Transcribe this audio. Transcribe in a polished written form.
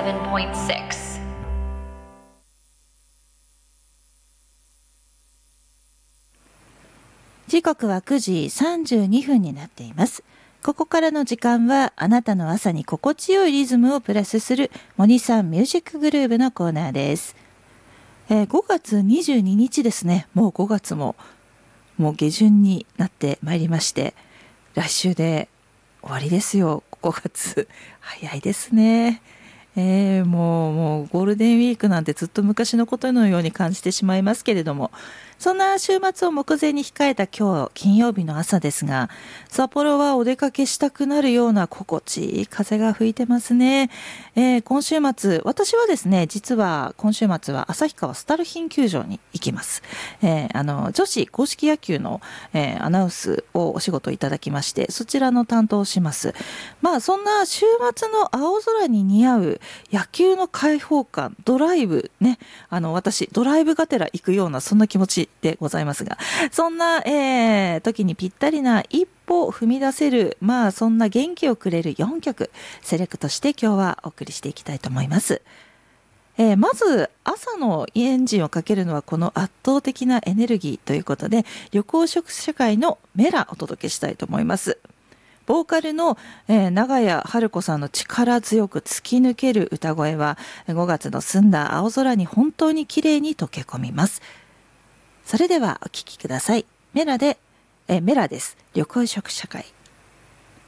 87.6 時刻は9時32分になっています。ここからの時間はあなたの朝に心地よいリズムをプラスするモニさんミュージックグルーヴのコーナーです。5月22日ですね。もう5月も下旬になってまいりまして、来週で終わりですよ。5月早いですね。もうゴールデンウィークなんてずっと昔のことのように感じてしまいますけれども、そんな週末を目前に控えた今日金曜日の朝ですが、札幌はお出かけしたくなるような心地いい風が吹いてますね。今週末、私はですね、実は今週末は旭川スタルヒン球場に行きます。女子公式野球の、アナウンスをお仕事いただきまして、そちらの担当をします。そんな週末の青空に似合う野球の開放感、ドライブね、私ドライブがてら行くようなそんな気持ちでございますが、そんな、時にぴったりな一歩踏み出せる、そんな元気をくれる4曲セレクトして今日はお送りしていきたいと思います。まず朝のエンジンをかけるのはこの圧倒的なエネルギーということで、緑黄色社会のメラお届けしたいと思います。ボーカルの、長屋春子さんの力強く突き抜ける歌声は5月の澄んだ青空に本当に綺麗に溶け込みます。それではお聴きください。メラです。緑黄色社会。